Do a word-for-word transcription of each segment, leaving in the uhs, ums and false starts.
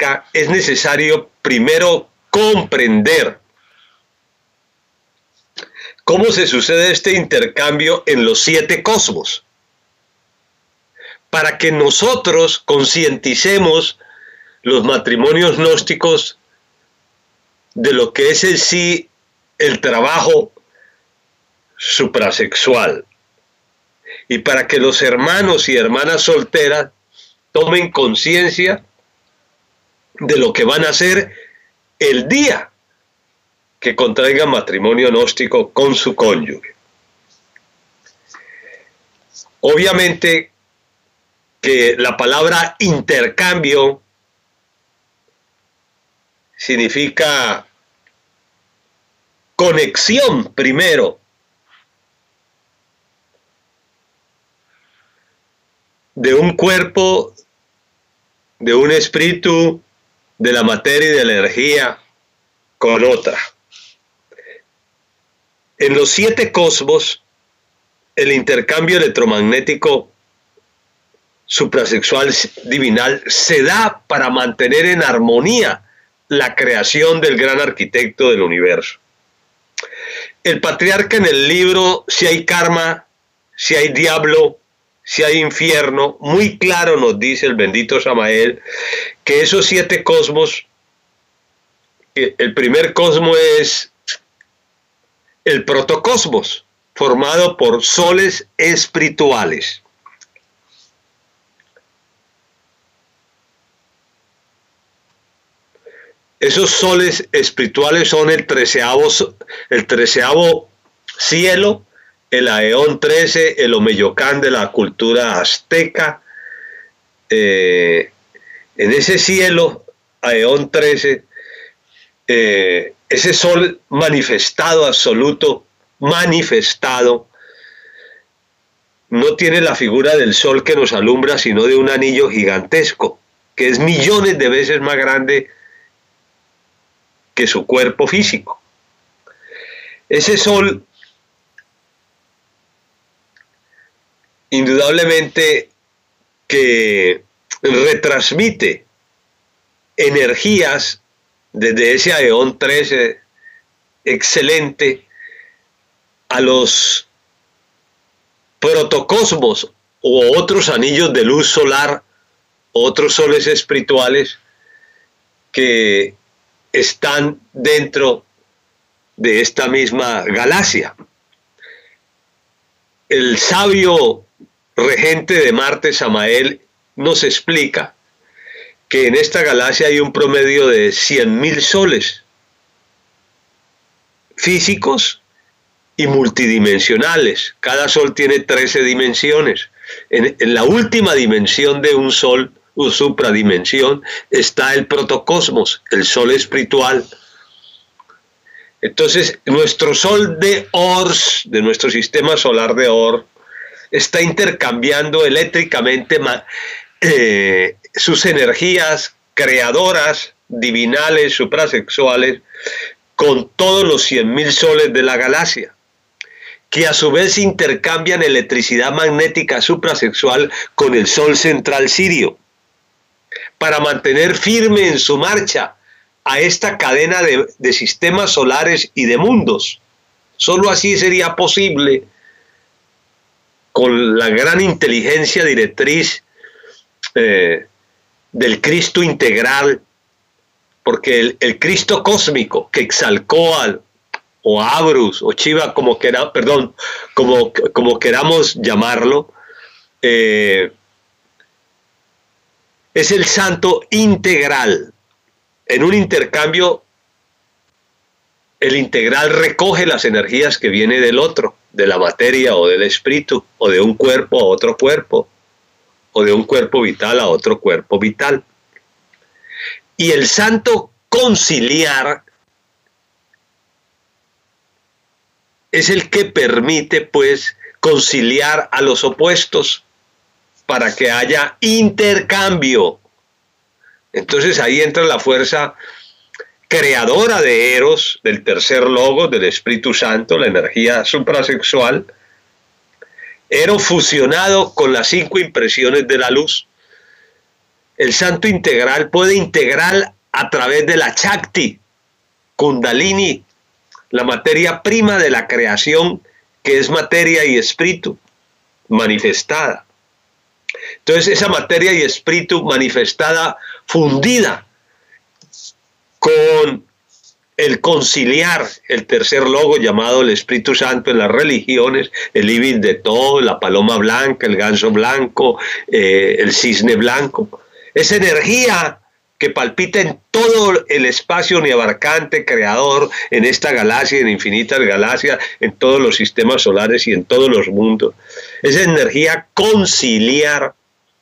práctica es necesario primero comprender cómo se sucede este intercambio en los siete cosmos, para que nosotros concienticemos los matrimonios gnósticos de lo que es en sí el trabajo suprasexual, y para que los hermanos y hermanas solteras tomen conciencia de lo que van a hacer el día que contraigan matrimonio gnóstico con su cónyuge. Obviamente que la palabra intercambio significa conexión primero de un cuerpo, de un espíritu, de la materia y de la energía con otra. En los siete cosmos, el intercambio electromagnético suprasexual divinal se da para mantener en armonía la creación del gran arquitecto del universo. El patriarca en el libro Si hay karma, si hay diablo, si hay infierno, muy claro nos dice el bendito Samael que esos siete cosmos, el primer cosmos es el protocosmos, formado por soles espirituales. Esos soles espirituales son el treceavo, el treceavo cielo, el Aeón trece, el Omeyocán de la cultura azteca. Eh, en ese cielo, Aeón trece, eh, ese sol manifestado, absoluto, manifestado, no tiene la figura del sol que nos alumbra, sino de un anillo gigantesco, que es millones de veces más grande que su cuerpo físico. Ese sol indudablemente que retransmite energías desde ese Aeón trece excelente a los protocosmos o otros anillos de luz solar, otros soles espirituales que están dentro de esta misma galaxia. El sabio regente de Marte, Samael, nos explica que en esta galaxia hay un promedio de cien mil soles físicos y multidimensionales. Cada sol tiene trece dimensiones. En, en la última dimensión de un sol, o supradimensión, está el protocosmos, el sol espiritual. Entonces, nuestro sol de Ors, de nuestro sistema solar de Or, está intercambiando eléctricamente eh, sus energías creadoras, divinales, suprasexuales, con todos los cien mil soles de la galaxia, que a su vez intercambian electricidad magnética suprasexual con el sol central sirio, para mantener firme en su marcha a esta cadena de, de sistemas solares y de mundos. Solo así sería posible, con la gran inteligencia directriz eh, del Cristo integral, porque el, el Cristo cósmico que Quetzalcóatl o Abrus o Shiva, como quera, perdón, como, como queramos llamarlo, eh, es el santo integral. En un intercambio, el integral recoge las energías que viene del otro, de la materia o del espíritu, o de un cuerpo a otro cuerpo, o de un cuerpo vital a otro cuerpo vital. Y el santo conciliar es el que permite, pues, conciliar a los opuestos para que haya intercambio. Entonces ahí entra la fuerza creadora de Eros, del tercer logo, del Espíritu Santo, la energía suprasexual. Eros fusionado con las cinco impresiones de la luz. el santo integral puede integrar a través de la Shakti, Kundalini, la materia prima de la creación, que es materia y espíritu manifestada. Entonces esa materia y espíritu manifestada, fundida con el conciliar, el tercer logo llamado el Espíritu Santo en las religiones, el ibis de todo, la paloma blanca, el ganso blanco, eh, el cisne blanco, esa energía que palpita en todo el espacio uniabarcante creador, en esta galaxia, en infinitas galaxias, en todos los sistemas solares y en todos los mundos. Esa energía conciliar,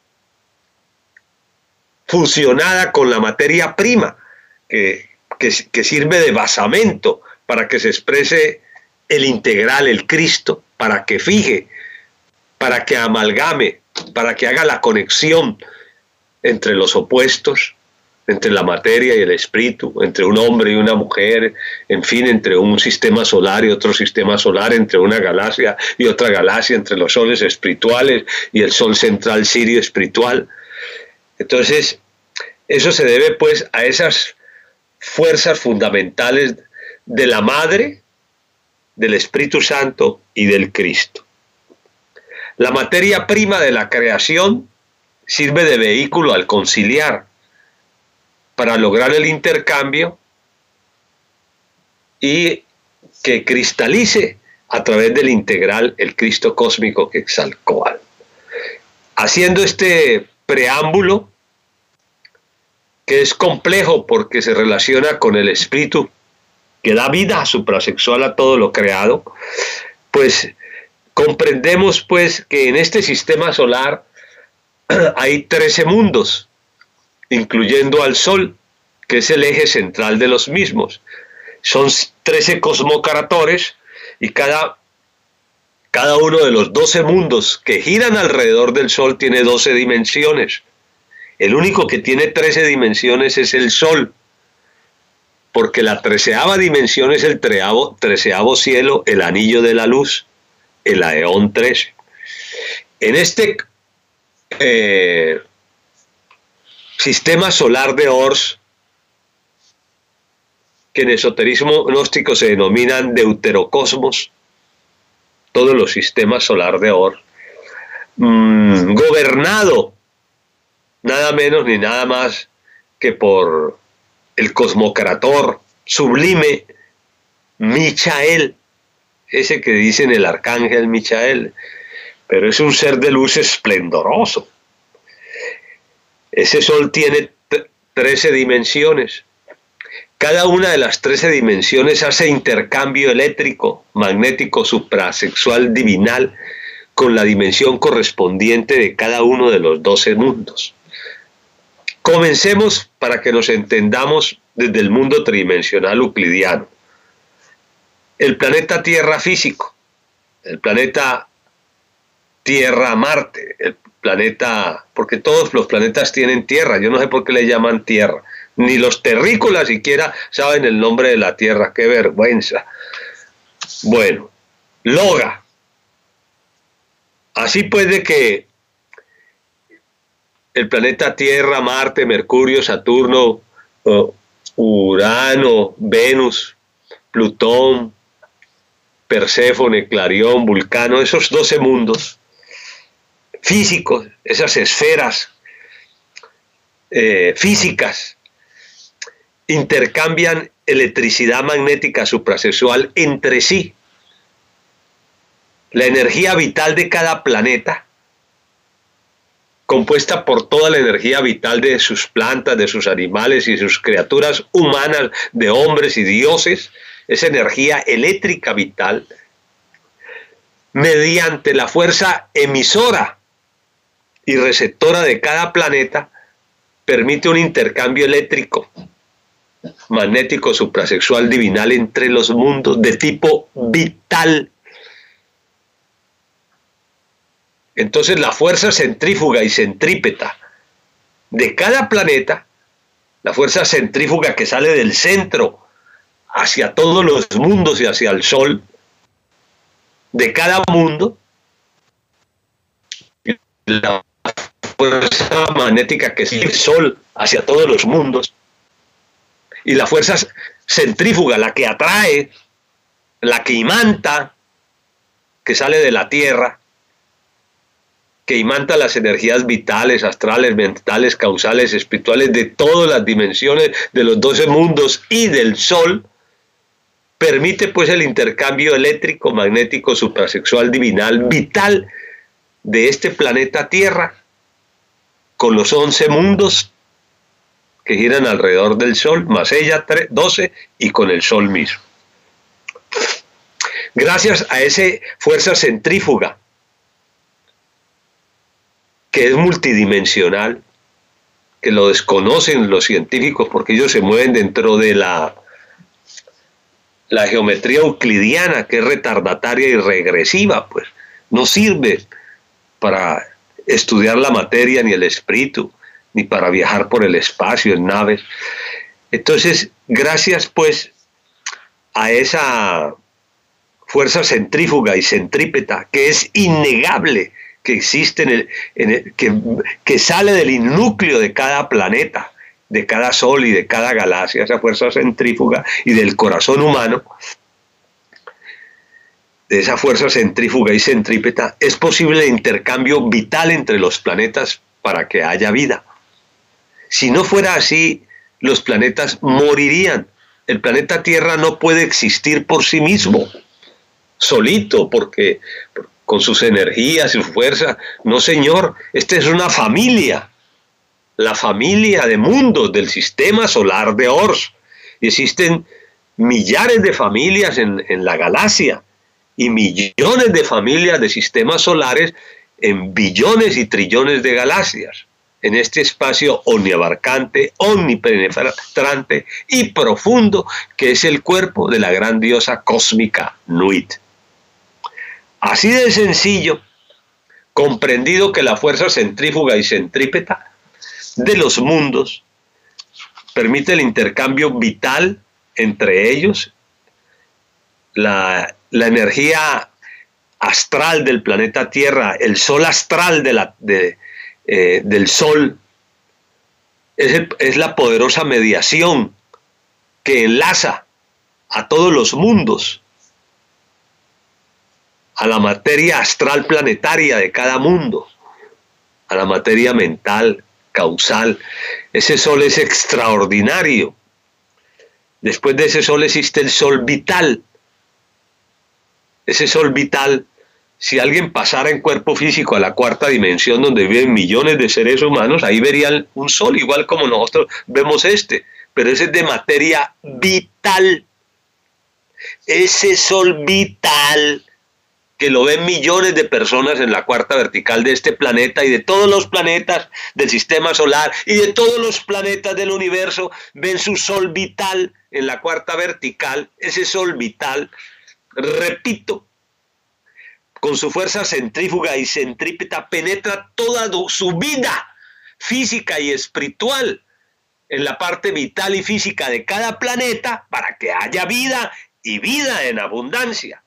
fusionada con la materia prima, que, que, que sirve de basamento para que se exprese el integral, el Cristo, para que fije, para que amalgame, para que haga la conexión entre los opuestos, entre la materia y el espíritu, entre un hombre y una mujer, en fin, entre un sistema solar y otro sistema solar, entre una galaxia y otra galaxia, entre los soles espirituales y el sol central sirio espiritual. Entonces, eso se debe pues a esas fuerzas fundamentales de la Madre, del Espíritu Santo y del Cristo. La materia prima de la creación sirve de vehículo al conciliar, para lograr el intercambio y que cristalice a través del integral el Cristo cósmico Quetzalcóatl. Haciendo este preámbulo, que es complejo porque se relaciona con el espíritu que da vida suprasexual a todo lo creado, pues comprendemos pues que en este sistema solar hay trece mundos, incluyendo al Sol, que es el eje central de los mismos. Son trece cosmocratores y cada, cada uno de los doce mundos que giran alrededor del Sol tiene doce dimensiones. El único que tiene trece dimensiones es el Sol, porque la treceava dimensión es el treavo, treceavo cielo, el anillo de la luz, el Aeón trece. En este eh, sistema solar de Ors, que en esoterismo gnóstico se denominan deuterocosmos, todos los sistemas solar de Ors, mmm, gobernado nada menos ni nada más que por el cosmocrator sublime Michael, ese que dicen el arcángel Michael, pero es un ser de luz esplendoroso. Ese sol tiene trece dimensiones. Cada una de las trece dimensiones hace intercambio eléctrico, magnético, suprasexual, divinal, con la dimensión correspondiente de cada uno de los doce mundos. Comencemos para que nos entendamos desde el mundo tridimensional euclidiano. El planeta Tierra físico, el planeta Tierra-Marte, el planeta, porque todos los planetas tienen tierra, yo no sé por qué le llaman tierra, ni los terrícolas siquiera saben el nombre de la tierra, qué vergüenza. Bueno, Loga. Así pues de que el planeta Tierra, Marte, Mercurio, Saturno, uh, Urano, Venus, Plutón, Perséfone, Clarión, Vulcano, esos doce mundos físicos, esas esferas eh, físicas, intercambian electricidad magnética suprasexual entre sí. La energía vital de cada planeta, compuesta por toda la energía vital de sus plantas, de sus animales y sus criaturas humanas, de hombres y dioses, esa energía eléctrica vital, mediante la fuerza emisora y receptora de cada planeta, permite un intercambio eléctrico, magnético, suprasexual, divinal entre los mundos de tipo vital. Entonces la fuerza centrífuga y centrípeta de cada planeta, la fuerza centrífuga que sale del centro hacia todos los mundos y hacia el Sol, de cada mundo, la fuerza magnética que sigue el Sol hacia todos los mundos, y la fuerza centrífuga, la que atrae, la que imanta, que sale de la Tierra, que imanta las energías vitales, astrales, mentales, causales, espirituales, de todas las dimensiones de los doce mundos y del Sol, permite pues el intercambio eléctrico, magnético, suprasexual, divinal, vital de este planeta Tierra con los once mundos que giran alrededor del Sol, más ella, doce, y con el Sol mismo. Gracias a esa fuerza centrífuga, que es multidimensional, que lo desconocen los científicos porque ellos se mueven dentro de la, la geometría euclidiana, que es retardataria y regresiva, pues no sirve para estudiar la materia ni el espíritu, ni para viajar por el espacio en naves. Entonces, gracias pues a esa fuerza centrífuga y centrípeta, que es innegable, que existe en el, en el que, que sale del núcleo de cada planeta, de cada sol y de cada galaxia, esa fuerza centrífuga, y del corazón humano, de esa fuerza centrífuga y centrípeta, es posible el intercambio vital entre los planetas para que haya vida. Si no fuera así, los planetas morirían. El planeta Tierra no puede existir por sí mismo, solito, porque con sus energías, su fuerza. No, señor, esta es una familia, la familia de mundos del sistema solar de Ors. Y existen millares de familias en, en la galaxia y millones de familias de sistemas solares en billones y trillones de galaxias, en este espacio omniabarcante, omnipenetrante y profundo que es el cuerpo de la gran diosa cósmica Nuit. Así de sencillo, comprendido que la fuerza centrífuga y centrípeta de los mundos permite el intercambio vital entre ellos, la, la energía astral del planeta Tierra, el sol astral de la, de, eh, del Sol, es, el, es la poderosa mediación que enlaza a todos los mundos, a la materia astral planetaria de cada mundo, a la materia mental, causal. Ese sol es extraordinario. Después de ese sol existe el sol vital. Ese sol vital, si alguien pasara en cuerpo físico a la cuarta dimensión donde viven millones de seres humanos, ahí verían un sol igual como nosotros vemos este, pero ese es de materia vital. Ese sol vital que lo ven millones de personas en la cuarta vertical de este planeta y de todos los planetas del sistema solar y de todos los planetas del universo, ven su sol vital en la cuarta vertical. Ese sol vital, repito, con su fuerza centrífuga y centrípeta penetra toda su vida física y espiritual en la parte vital y física de cada planeta para que haya vida y vida en abundancia.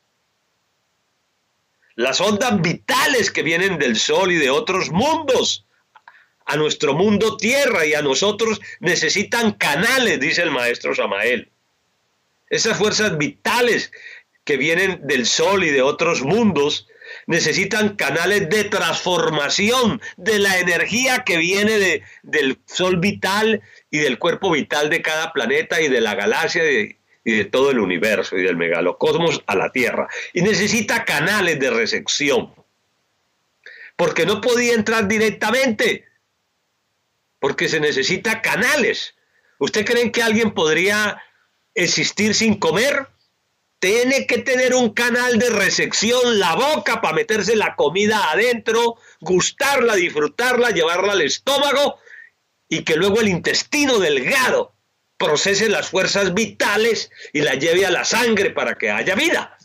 Las ondas vitales que vienen del Sol y de otros mundos a nuestro mundo Tierra y a nosotros necesitan canales, dice el maestro Samael. Esas fuerzas vitales que vienen del Sol y de otros mundos necesitan canales de transformación de la energía que viene de, del Sol vital y del cuerpo vital de cada planeta y de la galaxia de, y de todo el universo y del megalocosmos a la Tierra. Y necesita canales de recepción, porque no podía entrar directamente, porque se necesita canales. ¿Usted cree que alguien podría existir sin comer? Tiene que tener un canal de recepción, la boca para meterse la comida adentro, gustarla, disfrutarla, llevarla al estómago y que luego el intestino delgado procese las fuerzas vitales y la lleve a la sangre para que haya vida.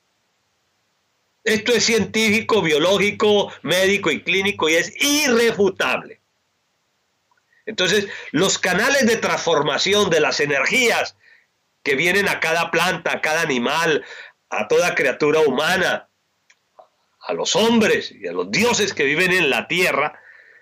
Esto es científico, biológico, médico y clínico y es irrefutable. Entonces, los canales de transformación de las energías que vienen a cada planta, a cada animal, a toda criatura humana, a los hombres y a los dioses que viven en la tierra,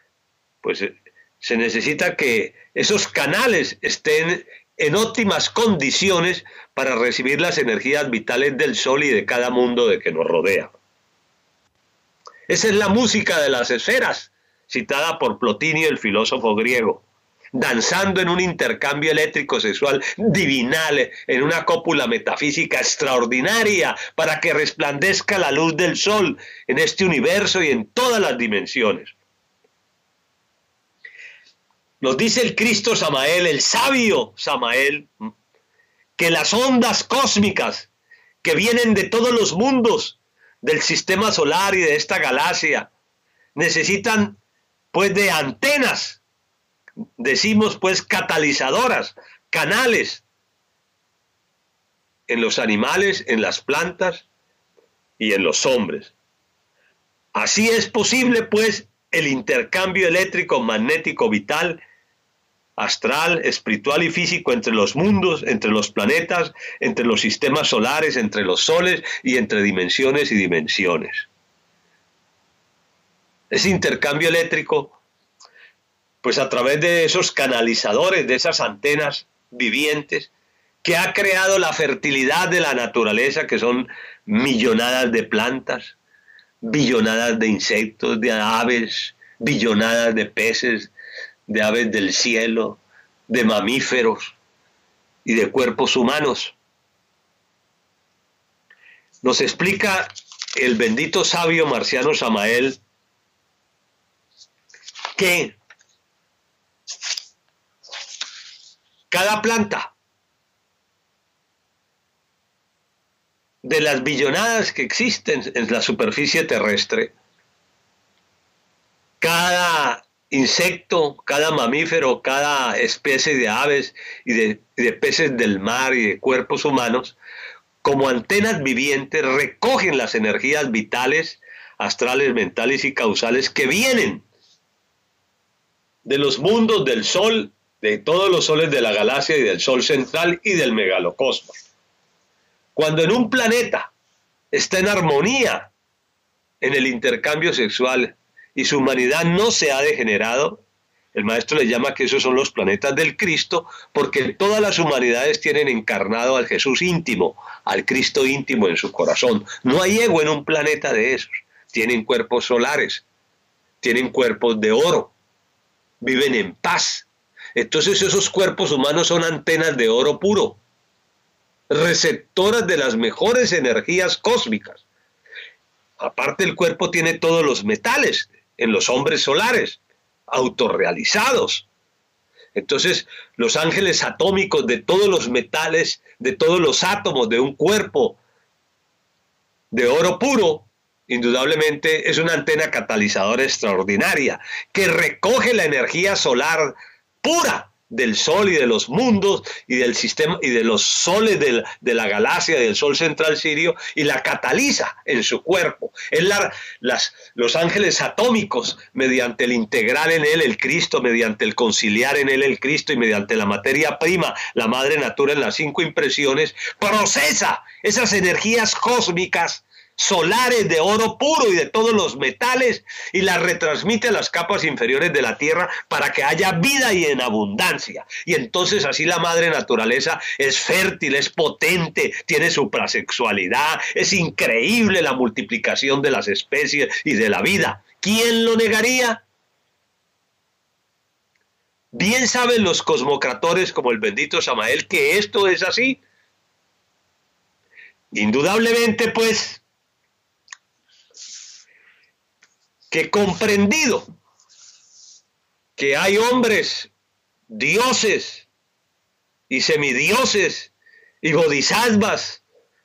pues se necesita que esos canales estén en óptimas condiciones para recibir las energías vitales del Sol y de cada mundo de que nos rodea. Esa es la música de las esferas, citada por Plotinio, el filósofo griego, danzando en un intercambio eléctrico sexual divinal, en una cópula metafísica extraordinaria, para que resplandezca la luz del Sol en este universo y en todas las dimensiones. Nos dice el Cristo Samael, el sabio Samael, que las ondas cósmicas que vienen de todos los mundos del sistema solar y de esta galaxia necesitan pues de antenas, decimos pues catalizadoras, canales en los animales, en las plantas y en los hombres. Así es posible pues el intercambio eléctrico magnético vital, astral, espiritual y físico entre los mundos, entre los planetas, entre los sistemas solares, entre los soles y entre dimensiones y dimensiones. Ese intercambio eléctrico, pues a través de esos canalizadores, de esas antenas vivientes, que ha creado la fertilidad de la naturaleza, que son millonadas de plantas, billonadas de insectos, de aves, billonadas de peces, de aves del cielo, de mamíferos y de cuerpos humanos. Nos explica el bendito sabio marciano Samael que cada planta de las billonadas que existen en la superficie terrestre, cada insecto, cada mamífero, cada especie de aves y de, y de peces del mar y de cuerpos humanos, como antenas vivientes, recogen las energías vitales, astrales, mentales y causales que vienen de los mundos del Sol, de todos los soles de la galaxia y del Sol central y del megalocosmos. Cuando en un planeta está en armonía en el intercambio sexual y su humanidad no se ha degenerado, el maestro le llama que esos son los planetas del Cristo, porque todas las humanidades tienen encarnado al Jesús íntimo, al Cristo íntimo en su corazón. No hay ego en un planeta de esos. Tienen cuerpos solares, tienen cuerpos de oro, viven en paz. Entonces esos cuerpos humanos son antenas de oro puro, receptoras de las mejores energías cósmicas. Aparte, el cuerpo tiene todos los metales en los hombres solares, autorrealizados. Entonces, los ángeles atómicos de todos los metales, de todos los átomos de un cuerpo de oro puro, indudablemente es una antena catalizadora extraordinaria que recoge la energía solar pura del Sol y de los mundos y del sistema y de los soles de la, de la galaxia, del Sol central sirio, y la cataliza en su cuerpo. Es la, las, los ángeles atómicos, mediante el integral en él, el Cristo, mediante el conciliar en él, el Cristo, y mediante la materia prima, la madre natura en las cinco impresiones, procesa esas energías cósmicas solares de oro puro y de todos los metales y las retransmite a las capas inferiores de la tierra para que haya vida y en abundancia. Y entonces así la madre naturaleza es fértil, es potente, tiene suprasexualidad, es increíble la multiplicación de las especies y de la vida. ¿Quién lo negaría? Bien saben los cosmocratores como el bendito Samael que esto es así. Indudablemente, pues, que comprendido que hay hombres, dioses y semidioses y bodhisattvas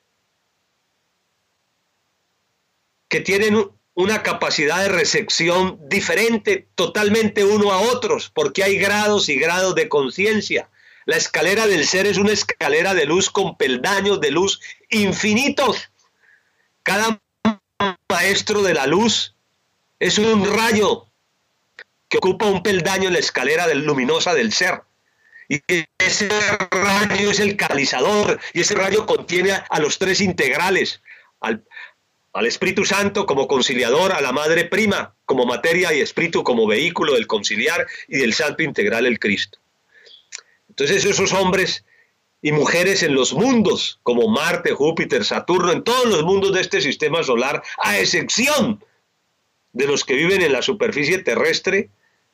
que tienen una capacidad de recepción diferente totalmente uno a otros, porque hay grados y grados de conciencia. La escalera del ser es una escalera de luz con peldaños de luz infinitos. Cada maestro de la luz es un rayo que ocupa un peldaño en la escalera del luminosa del ser. Y ese rayo es el catalizador, y ese rayo contiene a los tres integrales, al, al Espíritu Santo como conciliador, a la Madre Prima, como materia y espíritu, como vehículo del conciliar y del santo integral el Cristo. Entonces esos hombres y mujeres en los mundos, como Marte, Júpiter, Saturno, en todos los mundos de este sistema solar, a excepción de los que viven en la superficie terrestre,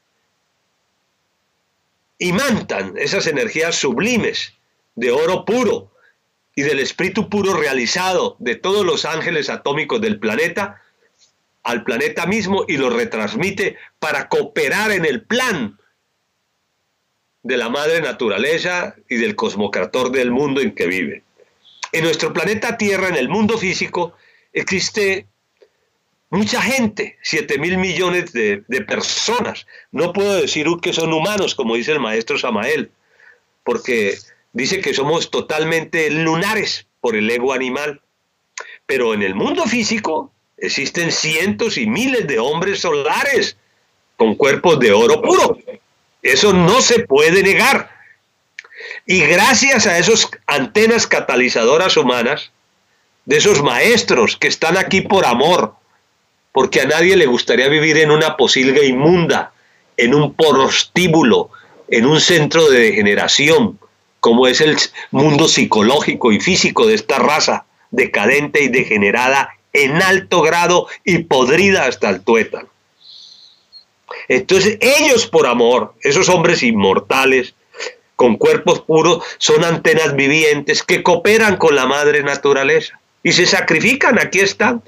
imantan esas energías sublimes de oro puro y del espíritu puro realizado de todos los ángeles atómicos del planeta al planeta mismo y lo retransmite para cooperar en el plan de la madre naturaleza y del cosmocrator del mundo en que vive. En nuestro planeta Tierra, en el mundo físico, existe mucha gente, siete mil millones de, de personas. No puedo decir que son humanos, como dice el maestro Samael, porque dice que somos totalmente lunares por el ego animal. Pero en el mundo físico existen cientos y miles de hombres solares con cuerpos de oro puro. Eso no se puede negar. Y gracias a esas antenas catalizadoras humanas, de esos maestros que están aquí por amor, porque a nadie le gustaría vivir en una posilga inmunda, en un prostíbulo, en un centro de degeneración, como es el mundo psicológico y físico de esta raza decadente y degenerada en alto grado y podrida hasta el tuétano. Entonces ellos por amor, esos hombres inmortales, con cuerpos puros, son antenas vivientes que cooperan con la madre naturaleza y se sacrifican, aquí están.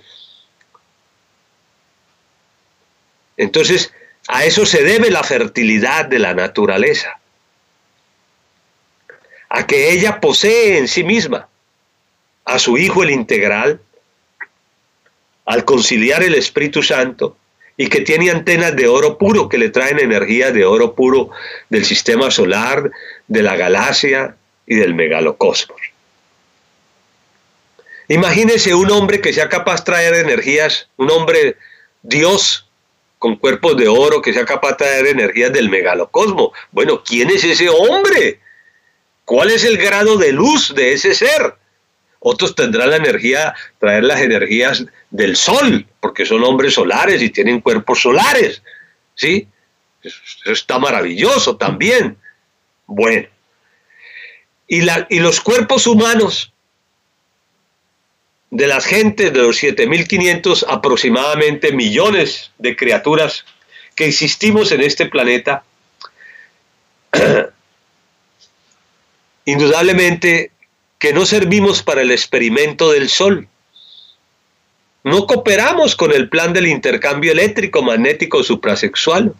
Entonces a eso se debe la fertilidad de la naturaleza, a que ella posee en sí misma a su Hijo el integral, al conciliar el Espíritu Santo, y que tiene antenas de oro puro que le traen energía de oro puro del sistema solar, de la galaxia y del megalocosmos. Imagínese un hombre que sea capaz de traer energías, un hombre Dios con cuerpos de oro que sea capaz de traer energías del megalocosmo. Bueno, ¿quién es ese hombre? ¿Cuál es el grado de luz de ese ser? Otros tendrán la energía, traer las energías del sol, porque son hombres solares y tienen cuerpos solares, ¿sí? Eso está maravilloso también. Bueno, y, la, y los cuerpos humanos de las gentes, de los siete mil quinientos aproximadamente millones de criaturas que existimos en este planeta, indudablemente que no servimos para el experimento del sol. No cooperamos con el plan del intercambio eléctrico magnético suprasexual.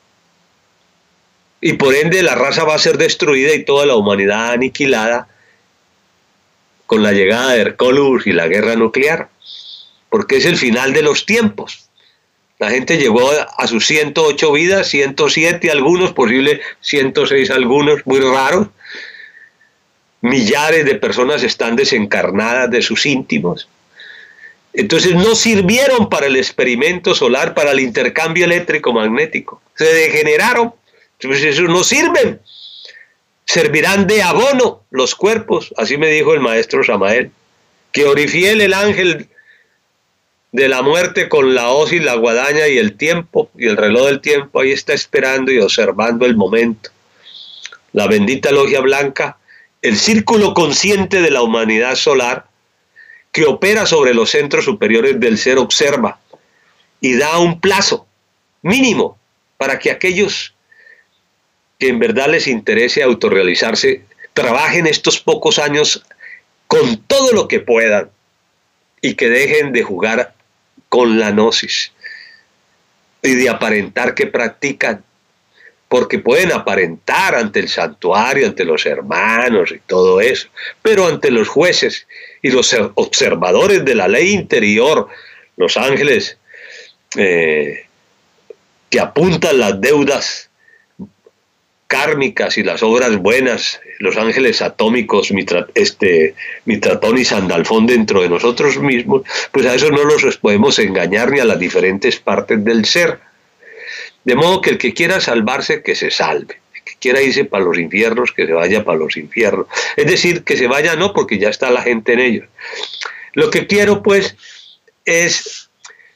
Y por ende la raza va a ser destruida y toda la humanidad aniquilada con la llegada de Hercólogos y la guerra nuclear. Porque es el final de los tiempos. La gente llegó a sus ciento ocho vidas, ciento siete algunos, posible ciento seis algunos, muy raros. Millares de personas están desencarnadas de sus íntimos. Entonces no sirvieron para el experimento solar, para el intercambio eléctrico magnético. Se degeneraron. Entonces eso no sirven. Servirán de abono los cuerpos, así me dijo el maestro Samael, que Orifiel, el ángel de la muerte, con la hoz y la guadaña y el tiempo y el reloj del tiempo, ahí está esperando y observando el momento. La bendita logia blanca, el círculo consciente de la humanidad solar, que opera sobre los centros superiores del ser, observa y da un plazo mínimo para que aquellos que en verdad les interese autorrealizarse trabajen estos pocos años con todo lo que puedan y que dejen de jugar con la gnosis y de aparentar que practican, porque pueden aparentar ante el santuario, ante los hermanos y todo eso, pero ante los jueces y los observadores de la ley interior, los ángeles eh, que apuntan las deudas kármicas y las obras buenas, los ángeles atómicos, Mitra, este, Mitratón y Sandalfón dentro de nosotros mismos, pues a eso no los podemos engañar ni a las diferentes partes del ser. De modo que el que quiera salvarse, que se salve. El que quiera irse para los infiernos, que se vaya para los infiernos. Es decir, que se vaya no, porque ya está la gente en ellos. Lo que quiero, pues, es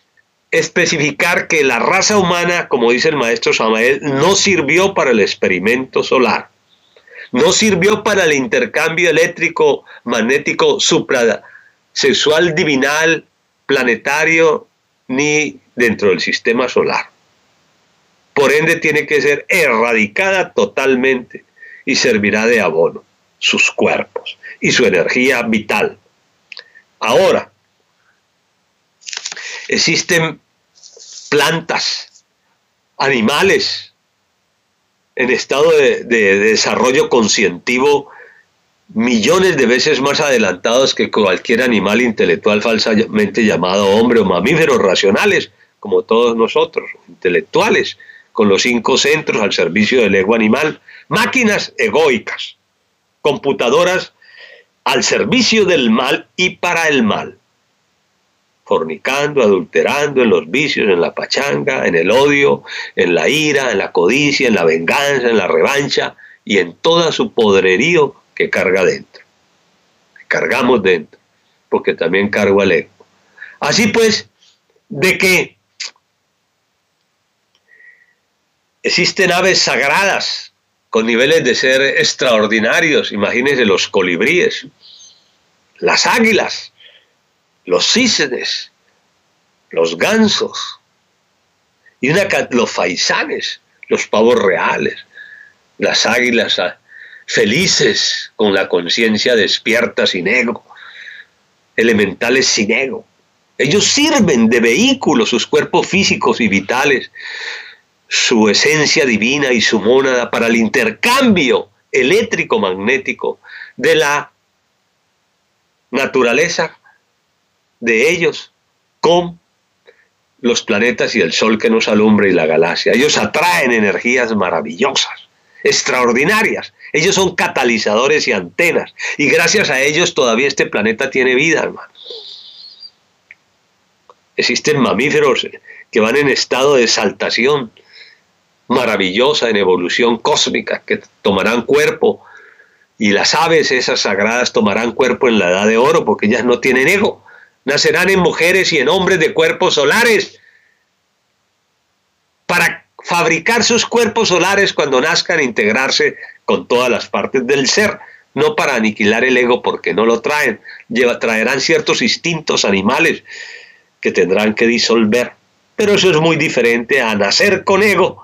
especificar que la raza humana, como dice el maestro Samael, no sirvió para el experimento solar, no sirvió para el intercambio eléctrico magnético suprasexual divinal planetario, ni dentro del sistema solar. Por ende tiene que ser erradicada totalmente y servirá de abono sus cuerpos y su energía vital. Ahora, existen plantas, animales en estado de, de, de desarrollo conscientivo millones de veces más adelantados que cualquier animal intelectual falsamente llamado hombre, o mamíferos racionales, como todos nosotros, intelectuales, con los cinco centros al servicio del ego animal, máquinas egoicas, computadoras al servicio del mal y para el mal, fornicando, adulterando en los vicios, en la pachanga, en el odio, en la ira, en la codicia, en la venganza, en la revancha y en toda su poderío que carga dentro, que cargamos dentro, porque también cargo al ego. Así pues, de que existen aves sagradas con niveles de ser extraordinarios, imagínense los colibríes, las águilas, los cisnes, los gansos, y una, los faisanes, los pavos reales, las águilas felices con la conciencia despierta sin ego, elementales sin ego. Ellos sirven de vehículo, sus cuerpos físicos y vitales, su esencia divina y su mónada para el intercambio eléctrico-magnético de la naturaleza de ellos con los planetas y el sol que nos alumbra y la galaxia. Ellos atraen energías maravillosas, extraordinarias. Ellos son catalizadores y antenas, y gracias a ellos todavía este planeta tiene vida, hermano. Existen mamíferos que van en estado de exaltación maravillosa, en evolución cósmica, que tomarán cuerpo, y las aves esas sagradas tomarán cuerpo en la edad de oro, porque ellas no tienen ego. Nacerán en mujeres y en hombres de cuerpos solares, para fabricar sus cuerpos solares cuando nazcan e integrarse con todas las partes del ser, no para aniquilar el ego, porque no lo traen. Lleva, traerán ciertos instintos animales que tendrán que disolver, pero eso es muy diferente a nacer con ego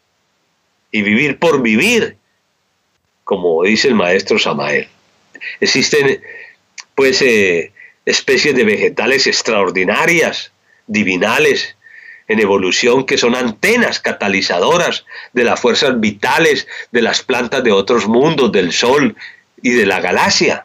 y vivir por vivir, como dice el maestro Samael. Existen pues eh, especies de vegetales extraordinarias, divinales, en evolución, que son antenas catalizadoras de las fuerzas vitales de las plantas de otros mundos, del sol y de la galaxia.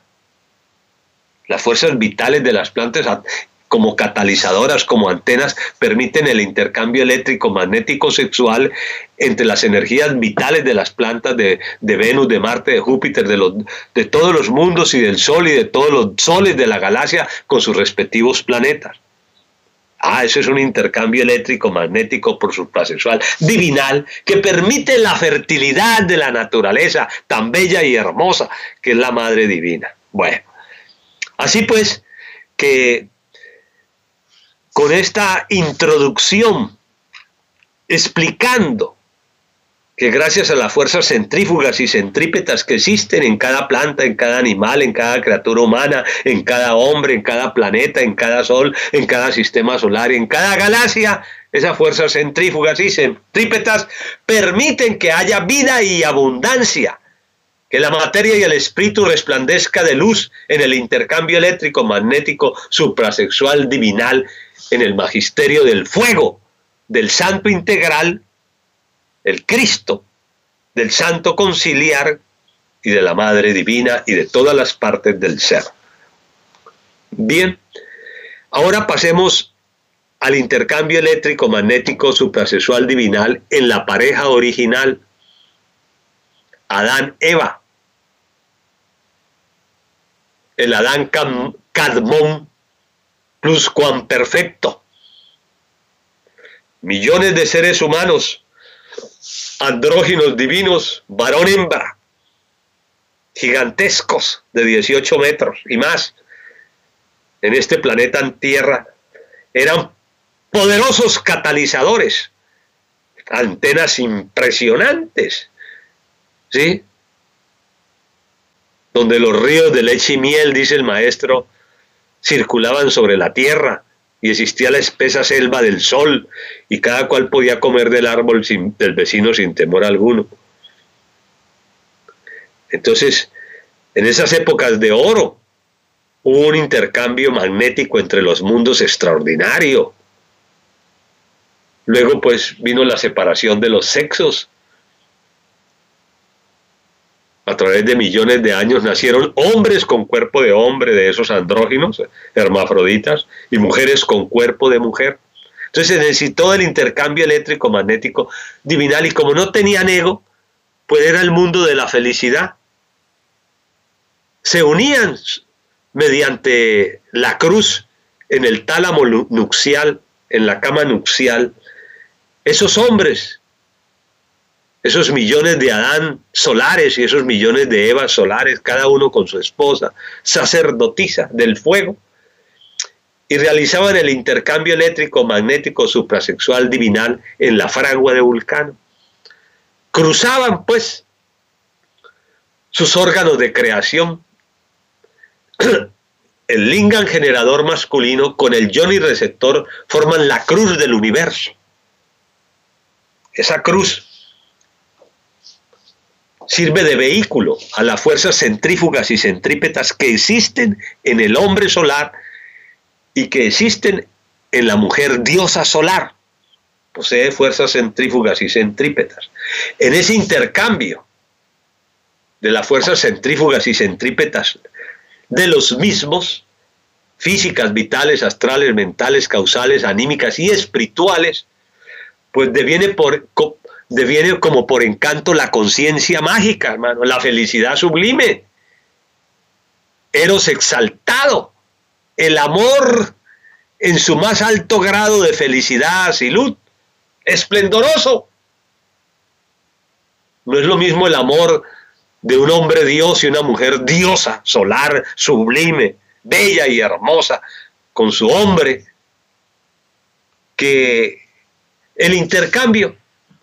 Las fuerzas vitales de las plantas, como catalizadoras, como antenas, permiten el intercambio eléctrico magnético sexual entre las energías vitales de las plantas de, de Venus, de Marte, de Júpiter, de, los, de todos los mundos y del Sol y de todos los soles de la galaxia con sus respectivos planetas. Ah, eso es un intercambio eléctrico magnético por suprasexual divinal que permite la fertilidad de la naturaleza tan bella y hermosa que es la Madre Divina. Bueno, así pues que con esta introducción explicando que gracias a las fuerzas centrífugas y centrípetas que existen en cada planta, en cada animal, en cada criatura humana, en cada hombre, en cada planeta, en cada sol, en cada sistema solar y en cada galaxia, esas fuerzas centrífugas y centrípetas permiten que haya vida y abundancia, que la materia y el espíritu resplandezca de luz en el intercambio eléctrico magnético suprasexual divinal, en el magisterio del fuego, del santo integral, el Cristo, del santo conciliar y de la Madre Divina y de todas las partes del ser. Bien, ahora pasemos al intercambio eléctrico magnético suprasexual divinal en la pareja original, Adán-Eva. El Adán Cadmón pluscuamperfecto. Millones de seres humanos andróginos divinos, varón hembra, gigantescos de dieciocho metros y más, en este planeta Tierra, eran poderosos catalizadores, antenas impresionantes, ¿sí? Donde los ríos de leche y miel, dice el maestro, circulaban sobre la tierra y existía la espesa selva del sol y cada cual podía comer del árbol sin, del vecino sin temor alguno. Entonces, en esas épocas de oro, hubo un intercambio magnético entre los mundos extraordinario. Luego, pues, vino la separación de los sexos. A través de millones de años nacieron hombres con cuerpo de hombre, de esos andróginos, hermafroditas, y mujeres con cuerpo de mujer. Entonces se necesitó el intercambio eléctrico magnético divinal, y como no tenían ego, pues era el mundo de la felicidad. Se unían mediante la cruz en el tálamo nupcial, en la cama nupcial, esos hombres, esos millones de Adán solares y esos millones de Eva solares, cada uno con su esposa, sacerdotisa del fuego, y realizaban el intercambio eléctrico magnético suprasexual divinal en la fragua de Vulcano. Cruzaban, pues, sus órganos de creación, el lingam generador masculino con el yoni receptor forman la cruz del universo. Esa cruz sirve de vehículo a las fuerzas centrífugas y centrípetas que existen en el hombre solar y que existen en la mujer diosa solar. Posee fuerzas centrífugas y centrípetas. En ese intercambio de las fuerzas centrífugas y centrípetas de los mismos, físicas, vitales, astrales, mentales, causales, anímicas y espirituales, pues deviene, por, deviene como por encanto la conciencia mágica, hermano, la felicidad sublime, Eros exaltado, el amor en su más alto grado de felicidad, Asilut, esplendoroso. No es lo mismo el amor de un hombre dios y una mujer diosa, solar, sublime, bella y hermosa, con su hombre, que el intercambio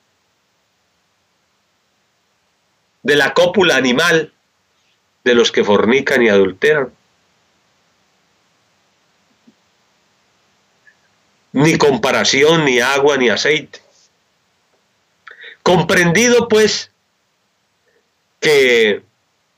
de la cópula animal de los que fornican y adulteran. Ni comparación, ni agua, ni aceite. Comprendido, pues, que,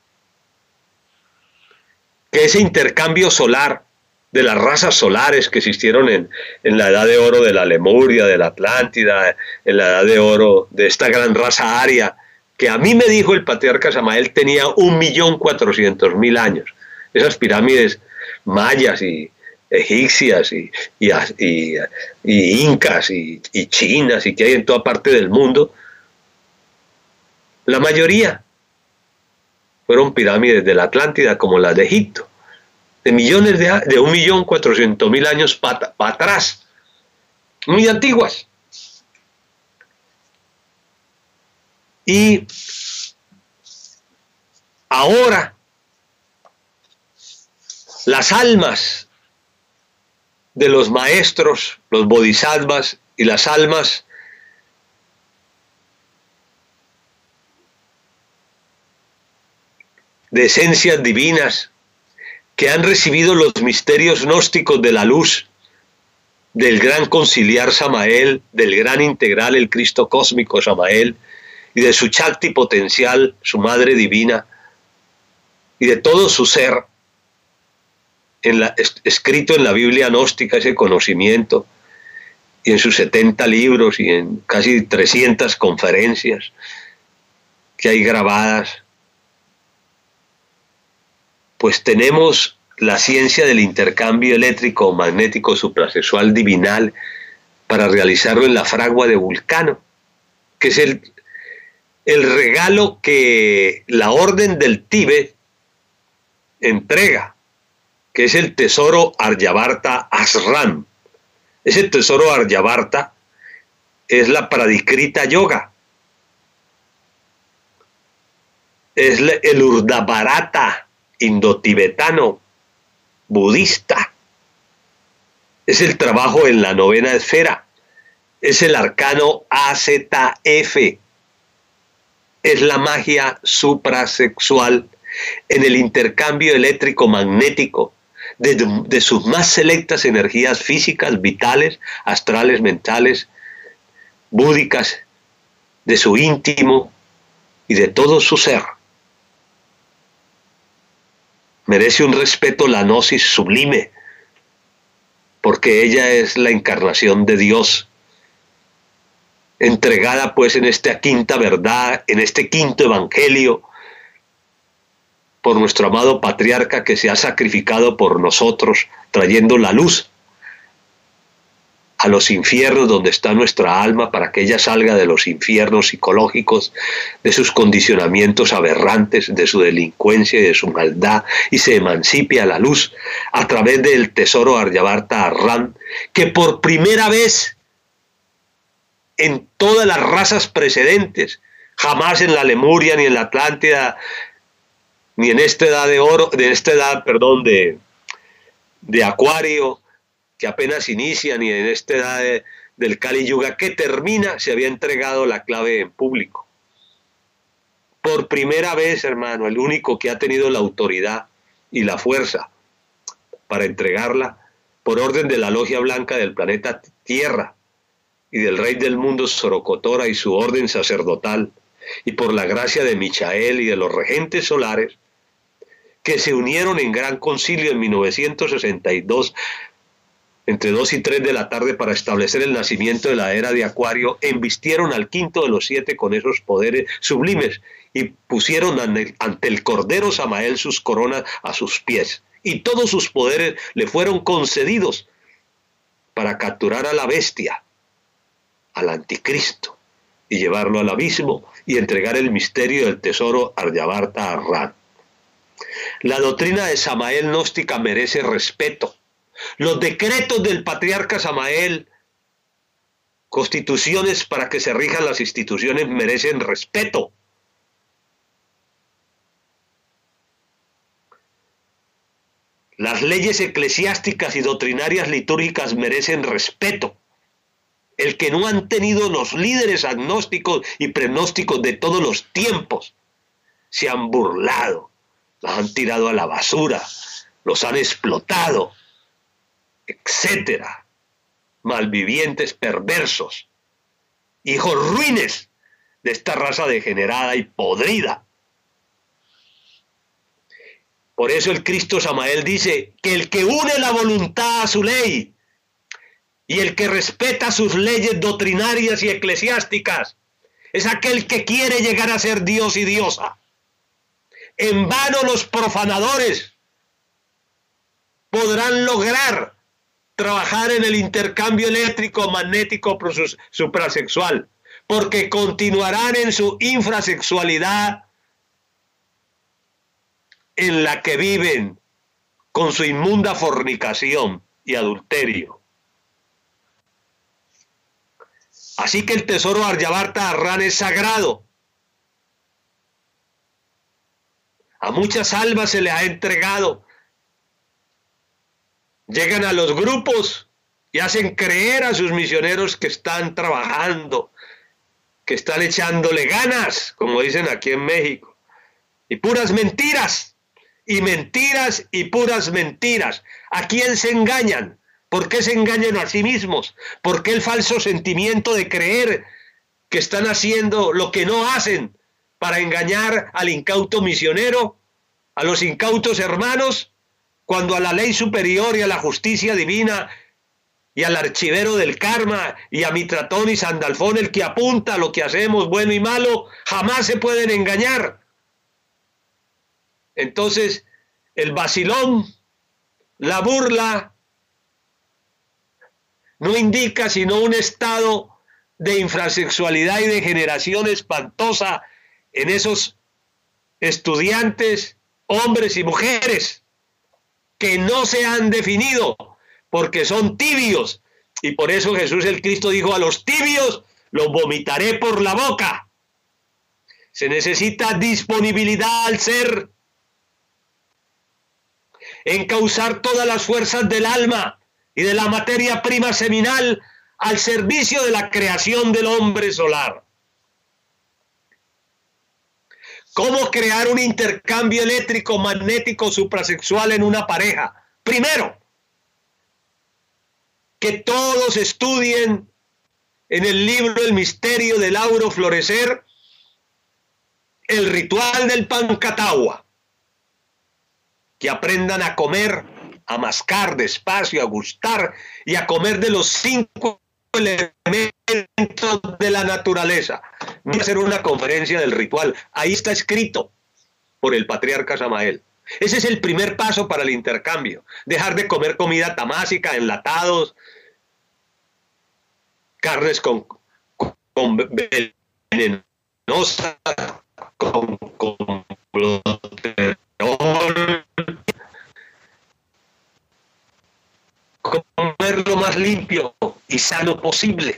que ese intercambio solar de las razas solares que existieron en, en la edad de oro de la Lemuria, de la Atlántida, en la edad de oro de esta gran raza aria, que a mí me dijo el patriarca Samael tenía un millón cuatrocientos mil años. Esas pirámides mayas y egipcias y, y, y, y incas y, y chinas y que hay en toda parte del mundo, la mayoría fueron pirámides de la Atlántida como las de Egipto, de millones de, de un millón cuatrocientos mil años para pa atrás, muy antiguas. Y ahora las almas de los maestros, los bodhisattvas y las almas de esencias divinas que han recibido los misterios gnósticos de la luz, del gran conciliar Samael, del gran integral el Cristo cósmico Samael, y de su Shakti potencial, su Madre Divina, y de todo su ser, en la, es, escrito en la Biblia gnóstica, ese conocimiento, y en sus setenta libros, y en casi trescientas conferencias que hay grabadas, pues tenemos la ciencia del intercambio eléctrico o magnético suprasexual divinal para realizarlo en la fragua de Vulcano, que es el el regalo que la Orden del Tíbet entrega, que es el tesoro Aryavarta Asram. Ese tesoro Aryavarta es la Pradikrita Yoga, es el Urdhvarata indotibetano budista, Es el trabajo en la novena esfera. Es el arcano A Z F. Es la magia suprasexual en el intercambio eléctrico magnético de, de sus más selectas energías físicas, vitales, astrales, mentales, búdicas, de su íntimo y de todo su ser. Merece un respeto la gnosis sublime, porque ella es la encarnación de Dios, entregada pues en esta quinta verdad, en este quinto evangelio, por nuestro amado patriarca que se ha sacrificado por nosotros, trayendo la luz a los infiernos donde está nuestra alma, para que ella salga de los infiernos psicológicos, de sus condicionamientos aberrantes, de su delincuencia y de su maldad, y se emancipe a la luz a través del tesoro Aryavarta Arran, que por primera vez en todas las razas precedentes, jamás en la Lemuria, ni en la Atlántida, ni en esta edad de oro, de esta edad, perdón, de, de Acuario, que apenas inicia, ni en esta edad de, del Kali Yuga que termina, se había entregado la clave en público. Por primera vez, hermano, el único que ha tenido la autoridad y la fuerza para entregarla, por orden de la Logia Blanca del planeta Tierra y del Rey del Mundo Sorocotora y su orden sacerdotal, y por la gracia de Michael y de los regentes solares, que se unieron en gran concilio en mil novecientos sesenta y dos, entre dos y tres de la tarde, para establecer el nacimiento de la era de Acuario, embistieron al quinto de los siete con esos poderes sublimes y pusieron ante el Cordero Samael sus coronas a sus pies, y todos sus poderes le fueron concedidos para capturar a la bestia, al anticristo, y llevarlo al abismo y entregar el misterio del tesoro Aryavarta Arran. La doctrina de Samael gnóstica merece respeto. Los decretos del patriarca Samael, constituciones para que se rijan las instituciones, merecen respeto. Las leyes eclesiásticas y doctrinarias litúrgicas merecen respeto. El que no han tenido los líderes agnósticos y prenósticos de todos los tiempos, se han burlado, los han tirado a la basura, los han explotado, etcétera. Malvivientes perversos, hijos ruines de esta raza degenerada y podrida. Por eso el Cristo Samael dice que el que une la voluntad a su ley y el que respeta sus leyes doctrinarias y eclesiásticas es aquel que quiere llegar a ser Dios y diosa. En vano los profanadores podrán lograr trabajar en el intercambio eléctrico magnético suprasexual, porque continuarán en su infrasexualidad en la que viven con su inmunda fornicación y adulterio. Así que el tesoro Aryavarta Arran es sagrado. A muchas almas se le ha entregado. Llegan a los grupos y hacen creer a sus misioneros que están trabajando, que están echándole ganas, como dicen aquí en México. Y puras mentiras, y mentiras, y puras mentiras. ¿A quién se engañan? ¿Por qué se engañan a sí mismos? ¿Por qué el falso sentimiento de creer que están haciendo lo que no hacen para engañar al incauto misionero, a los incautos hermanos, cuando a la ley superior y a la justicia divina y al archivero del karma y a Mitratón y Sandalfón, el que apunta a lo que hacemos, bueno y malo, jamás se pueden engañar? Entonces, el vacilón, la burla, no indica sino un estado de infrasexualidad y degeneración espantosa en esos estudiantes, hombres y mujeres, que no se han definido porque son tibios. Y por eso Jesús el Cristo dijo: a los tibios los vomitaré por la boca. Se necesita disponibilidad al ser, encauzar todas las fuerzas del alma y de la materia prima seminal al servicio de la creación del hombre solar. ¿Cómo crear un intercambio eléctrico magnético suprasexual en una pareja? Primero, que todos estudien en el libro El misterio del auro florecer el ritual del Pancatagua, que aprendan a comer, a mascar despacio, a gustar y a comer de los cinco elementos de la naturaleza. Voy a hacer una conferencia del ritual, ahí está escrito por el patriarca Samael. Ese es el primer paso para el intercambio, dejar de comer comida tamásica, enlatados, carnes con, con, con venenosa, con, con colesterol, comer lo más limpio y sano posible.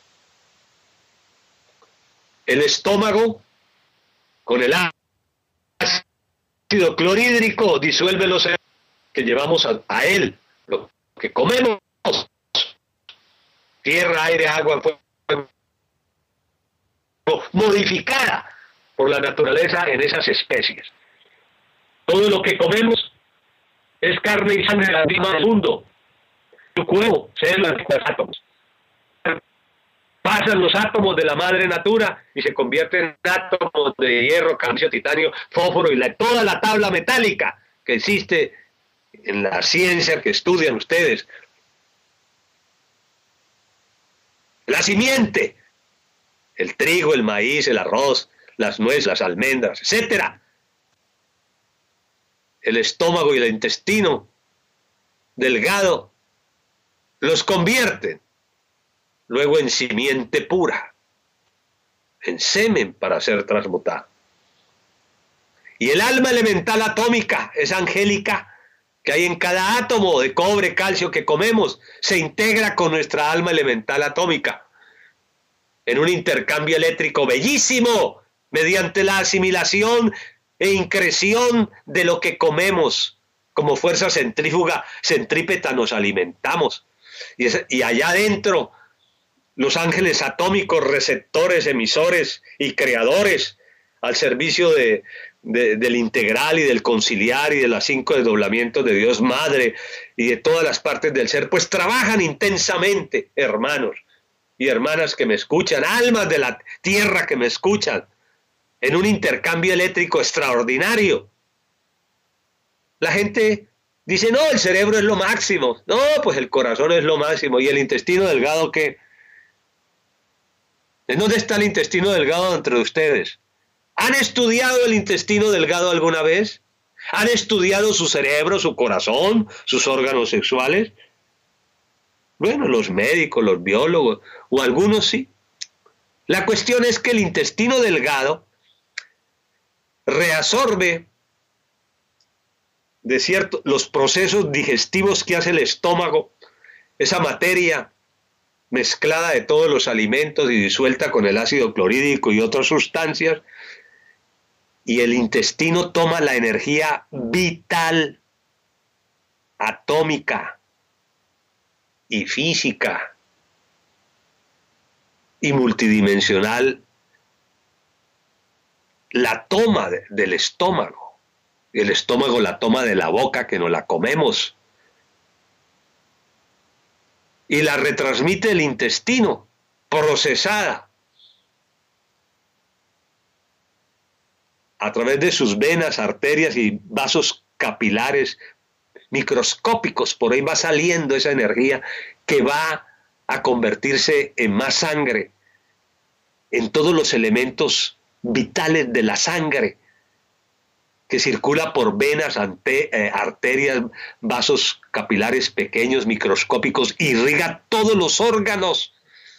El estómago, con el ácido clorhídrico, disuelve los que llevamos a, a él, lo que comemos. Tierra, aire, agua, fuego, modificada por la naturaleza en esas especies. Todo lo que comemos es carne y sangre de la misma del mundo. Tu cuerpo, células, átomos. Pasan los átomos de la madre natura y se convierten en átomos de hierro, calcio, titanio, fósforo y la, toda la tabla metálica que existe en la ciencia que estudian ustedes. La simiente, el trigo, el maíz, el arroz, las nueces, las almendras, etcétera. El estómago y el intestino delgado los convierten luego en simiente pura, en semen para ser transmutada. Y el alma elemental atómica, esa angélica que hay en cada átomo de cobre, calcio que comemos, se integra con nuestra alma elemental atómica en un intercambio eléctrico bellísimo mediante la asimilación e increción de lo que comemos. Como fuerza centrífuga, centrípeta nos alimentamos. Y, es, y allá adentro, los ángeles atómicos, receptores, emisores y creadores al servicio de, de, del integral y del conciliar y de los cinco desdoblamientos de Dios Madre y de todas las partes del ser, pues trabajan intensamente, hermanos y hermanas que me escuchan, almas de la tierra que me escuchan, en un intercambio eléctrico extraordinario. La gente dice, no, el cerebro es lo máximo. No, pues el corazón es lo máximo. ¿Y el intestino delgado qué? ¿En dónde está el intestino delgado entre ustedes? ¿Han estudiado el intestino delgado alguna vez? ¿Han estudiado su cerebro, su corazón, sus órganos sexuales? Bueno, los médicos, los biólogos, o algunos sí. La cuestión es que el intestino delgado reabsorbe de cierto los procesos digestivos que hace el estómago, esa materia mezclada de todos los alimentos y disuelta con el ácido clorhídrico y otras sustancias, y el intestino toma la energía vital, atómica y física y multidimensional, la toma de, del estómago. El estómago la toma de la boca, que nos la comemos, y la retransmite el intestino, procesada a través de sus venas, arterias y vasos capilares microscópicos. Por ahí va saliendo esa energía que va a convertirse en más sangre, en todos los elementos vitales de la sangre, que circula por venas, ante, eh, arterias, vasos capilares pequeños, microscópicos, irriga todos los órganos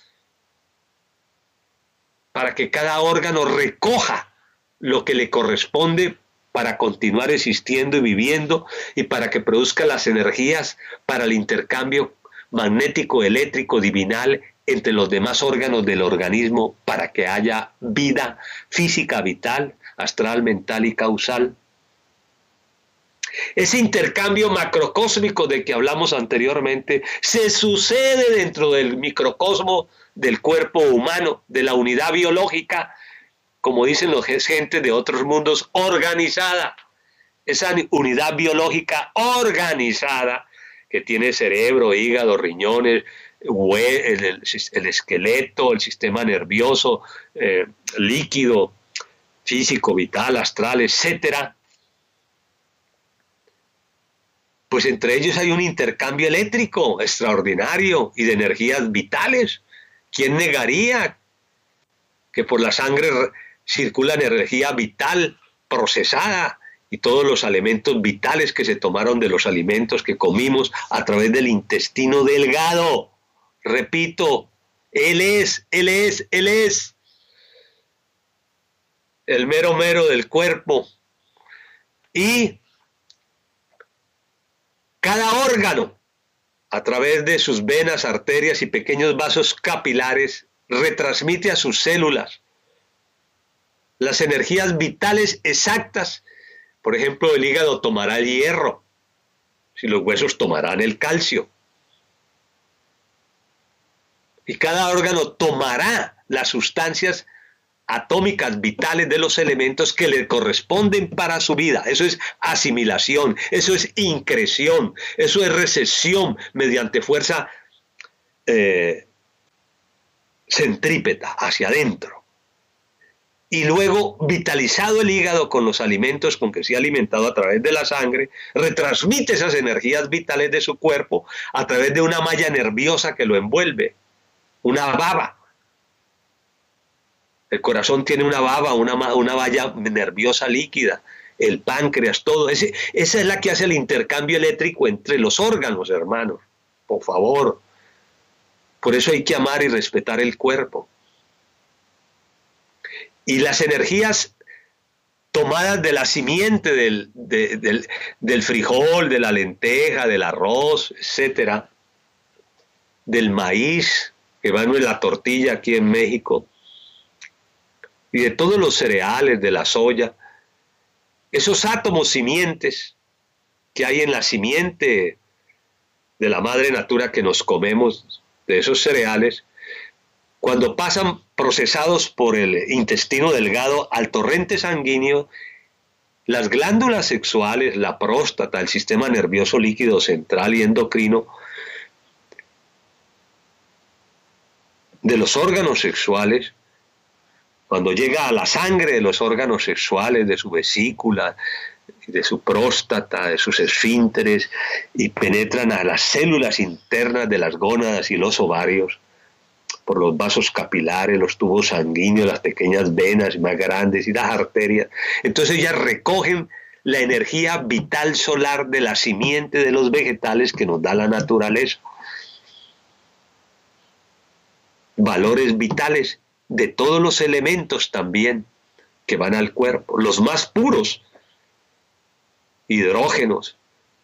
para que cada órgano recoja lo que le corresponde para continuar existiendo y viviendo, y para que produzca las energías para el intercambio magnético, eléctrico, divinal entre los demás órganos del organismo, para que haya vida física, vital, astral, mental y causal. Ese intercambio macrocósmico de que hablamos anteriormente se sucede dentro del microcosmo del cuerpo humano, de la unidad biológica, como dicen los gentes de otros mundos, organizada. Esa unidad biológica organizada que tiene cerebro, hígado, riñones, el, el, el esqueleto, el sistema nervioso, eh, líquido, físico, vital, astral, etcétera. Pues entre ellos hay un intercambio eléctrico extraordinario y de energías vitales. ¿Quién negaría que por la sangre circula energía vital procesada y todos los elementos vitales que se tomaron de los alimentos que comimos a través del intestino delgado? Repito, Él es, Él es, Él es el mero mero del cuerpo. Y cada órgano, a través de sus venas, arterias y pequeños vasos capilares, retransmite a sus células las energías vitales exactas. Por ejemplo, el hígado tomará el hierro, si los huesos tomarán el calcio. Y cada órgano tomará las sustancias atómicas vitales de los elementos que le corresponden para su vida. Eso es asimilación, eso es increción, eso es recesión mediante fuerza eh, centrípeta hacia adentro. Y luego, vitalizado el hígado con los alimentos con que se ha alimentado a través de la sangre, retransmite esas energías vitales de su cuerpo a través de una malla nerviosa que lo envuelve, una baba. El corazón tiene una baba, una, una valla nerviosa líquida, el páncreas, todo. Ese, esa es la que hace el intercambio eléctrico entre los órganos, hermanos. Por favor. Por eso hay que amar y respetar el cuerpo. Y las energías tomadas de la simiente del, de, del, del frijol, de la lenteja, del arroz, etcétera, del maíz, que va en la tortilla aquí en México, y de todos los cereales, de la soya, esos átomos simientes que hay en la simiente de la madre natura que nos comemos, de esos cereales, cuando pasan procesados por el intestino delgado al torrente sanguíneo, las glándulas sexuales, la próstata, el sistema nervioso líquido central y endocrino de los órganos sexuales, cuando llega a la sangre de los órganos sexuales, de su vesícula, de su próstata, de sus esfínteres, y penetran a las células internas de las gónadas y los ovarios, por los vasos capilares, los tubos sanguíneos, las pequeñas venas más grandes y las arterias. Entonces ellas recogen la energía vital solar de la simiente de los vegetales que nos da la naturaleza. Valores vitales de todos los elementos también que van al cuerpo, los más puros, hidrógenos,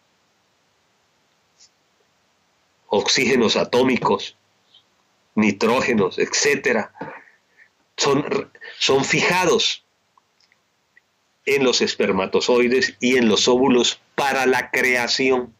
oxígenos atómicos, nitrógenos, etcétera, son, son fijados en los espermatozoides y en los óvulos para la creación.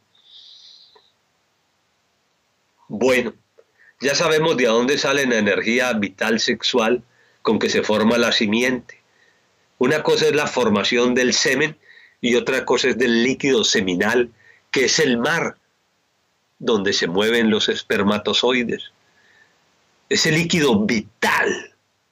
Bueno, ya sabemos de dónde sale la energía vital sexual con que se forma la simiente. Una cosa es la formación del semen y otra cosa es del líquido seminal, que es el mar donde se mueven los espermatozoides. Ese líquido vital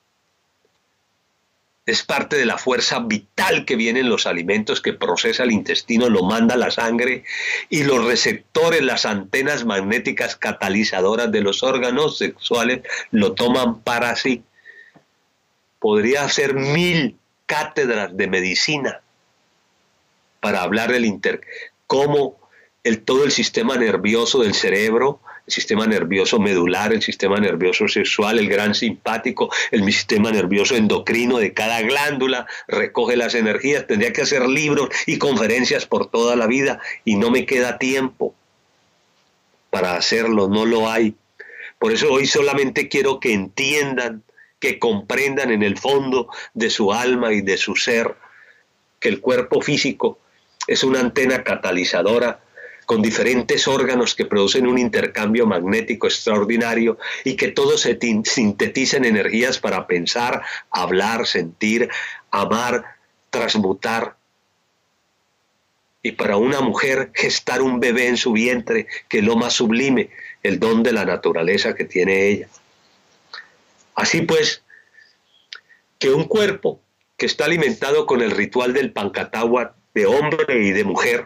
es parte de la fuerza vital que viene en los alimentos que procesa el intestino, lo manda a la sangre, y los receptores, las antenas magnéticas catalizadoras de los órganos sexuales lo toman para sí. Podría hacer mil cátedras de medicina para hablar del inter, cómo el, todo el sistema nervioso del cerebro, el sistema nervioso medular, el sistema nervioso sexual, el gran simpático, el sistema nervioso endocrino de cada glándula recoge las energías. Tendría que hacer libros y conferencias por toda la vida y no me queda tiempo para hacerlo, no lo hay. Por eso hoy solamente quiero que entiendan, que comprendan en el fondo de su alma y de su ser que el cuerpo físico es una antena catalizadora con diferentes órganos que producen un intercambio magnético extraordinario y que todos se sintetizan energías para pensar, hablar, sentir, amar, transmutar. Y para una mujer gestar un bebé en su vientre, que es lo más sublime, el don de la naturaleza que tiene ella. Así pues, que un cuerpo que está alimentado con el ritual del Pancatagua de hombre y de mujer,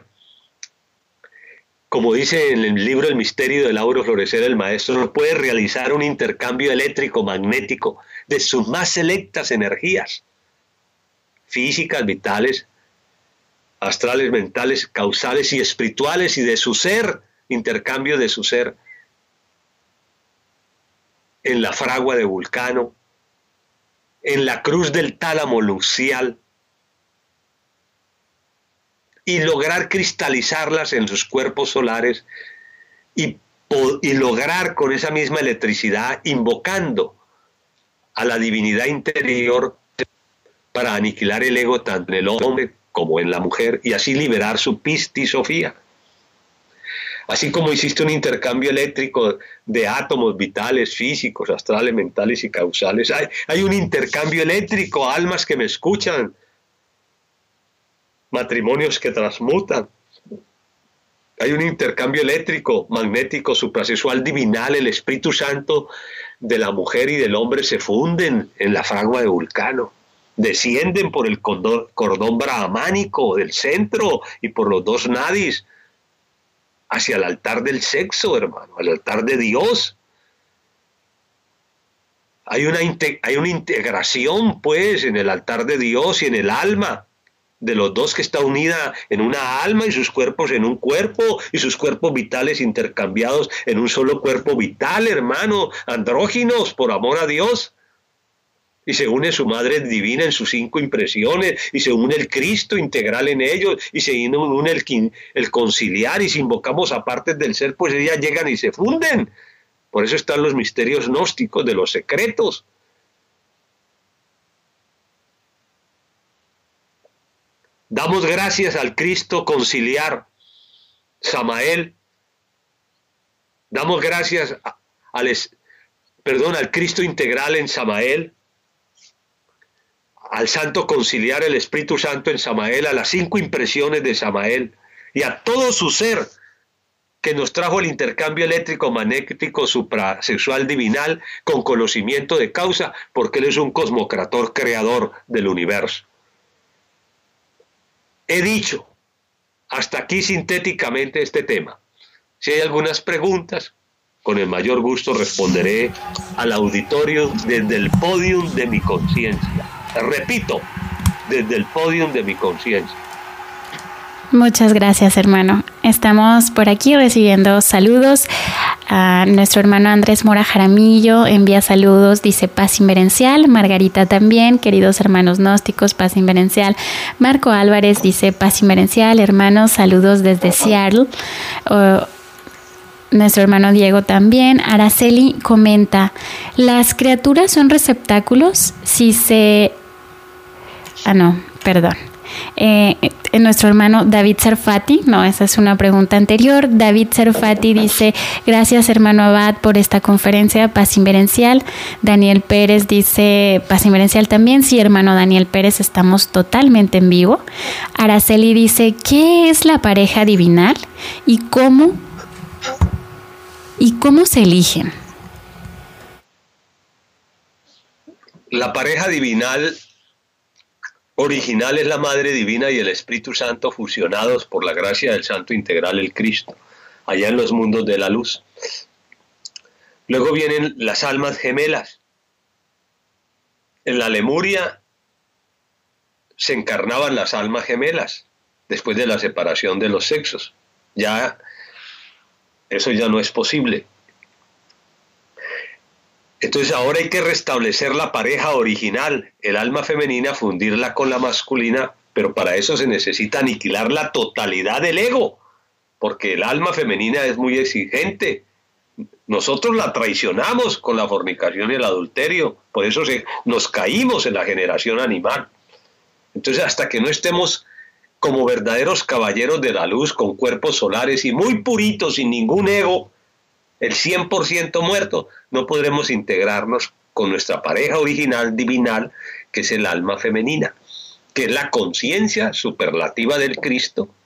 como dice en el libro El misterio del auro florecer el maestro, puede realizar un intercambio eléctrico magnético de sus más selectas energías físicas, vitales, astrales, mentales, causales y espirituales, y de su ser, intercambio de su ser en la fragua de Vulcano, en la cruz del tálamo lucial, y lograr cristalizarlas en sus cuerpos solares y, y lograr con esa misma electricidad, invocando a la divinidad interior para aniquilar el ego tanto en el hombre como en la mujer, y así liberar su pistisofía. Así como existe un intercambio eléctrico de átomos vitales, físicos, astrales, mentales y causales, hay, hay un intercambio eléctrico, almas que me escuchan, matrimonios que transmutan. Hay un intercambio eléctrico, magnético, suprasexual, divinal. El Espíritu Santo de la mujer y del hombre se funden en la fragua de Vulcano. Descienden por el cordón, cordón brahmánico del centro y por los dos nadis hacia el altar del sexo, hermano, al altar de Dios. Hay una, hay una integración, pues, en el altar de Dios y en el alma de los dos, que está unida en una alma y sus cuerpos en un cuerpo, y sus cuerpos vitales intercambiados en un solo cuerpo vital, hermano, andróginos por amor a Dios. Y se une su Madre Divina en sus cinco impresiones, y se une el Cristo integral en ellos, y se une el, el conciliar, y si invocamos a partes del ser, pues ellas llegan y se funden. Por eso están los misterios gnósticos de los secretos. Damos gracias al Cristo conciliar, Samael. Damos gracias a, al, perdón, al Cristo integral en Samael, al Santo conciliar, el Espíritu Santo en Samael, a las cinco impresiones de Samael y a todo su ser que nos trajo el intercambio eléctrico magnético suprasexual divinal con conocimiento de causa, porque Él es un cosmocrator creador del universo. He dicho hasta aquí sintéticamente este tema. Si hay algunas preguntas, con el mayor gusto responderé al auditorio desde el podium de mi conciencia. Repito, desde el podium de mi conciencia. Muchas gracias, hermano. Estamos por aquí recibiendo saludos. A nuestro hermano Andrés Mora Jaramillo envía saludos, dice paz inverencial. Margarita también, queridos hermanos gnósticos, paz inverencial. Marco Álvarez dice paz inverencial, hermanos, saludos desde Seattle. Uh, Nuestro hermano Diego también. Araceli comenta, ¿las criaturas son receptáculos? Si se... Ah, no, perdón. Eh, nuestro hermano David Serfati, no, esa es una pregunta anterior. David Serfati dice, gracias hermano Abad por esta conferencia, paz inverencial. Daniel Pérez dice, paz inverencial también. Sí, hermano Daniel Pérez, estamos totalmente en vivo. Araceli dice, ¿qué es la pareja divinal? ¿Y cómo, y cómo se eligen? La pareja divinal original es la Madre Divina y el Espíritu Santo fusionados por la gracia del Santo Integral, el Cristo, allá en los mundos de la luz. Luego vienen las almas gemelas. En la Lemuria se encarnaban las almas gemelas después de la separación de los sexos. Ya eso ya no es posible. Entonces ahora hay que restablecer la pareja original, el alma femenina, fundirla con la masculina, pero para eso se necesita aniquilar la totalidad del ego, porque el alma femenina es muy exigente. Nosotros la traicionamos con la fornicación y el adulterio, por eso se, nos caímos en la generación animal. Entonces hasta que no estemos como verdaderos caballeros de la luz, con cuerpos solares y muy puritos, sin ningún ego, el cien por ciento muerto, no podremos integrarnos con nuestra pareja original divinal, que es el alma femenina, que es la conciencia superlativa del Cristo,